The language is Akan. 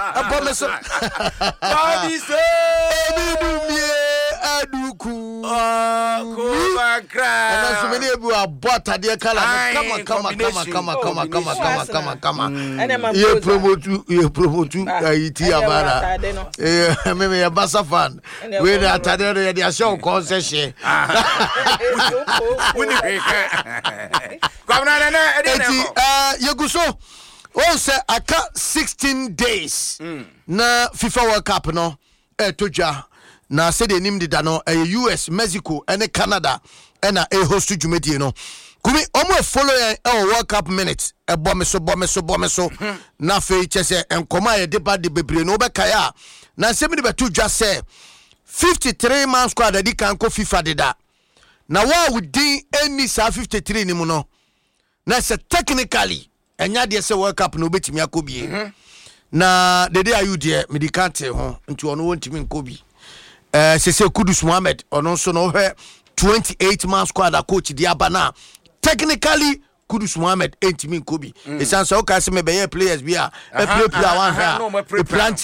Abome so. Body say. Aduku. Kuba cry. And so many of you are bought at the color. Come on. You promote you. Itiabara. Maybe a Bassa fan. We are at the show concession. Yaguso. Also, I got 16 days. Na FIFA World Cup no. Toja. Na say the name did no US, Mexico, and Canada, and a host to Jumedi no. Kumi almost follow our World Cup minutes. A bomb. Na fe chese and koma e deba de bebre no be kaya. Na se me be to just say 53 man squad that can go FIFA dida. Na wa wudi any sa 53 ni mu no. Na say technically enya de say World Cup no betimi akobie. Na the day you there medicante ho nti ono wontimi nkobi. Sese Kudus Mohammed ono so no 28 man squad a coach Diabana. Technically Kudus Mohammed entimi nkobi. Esanso o ka se me be players bia e play one here.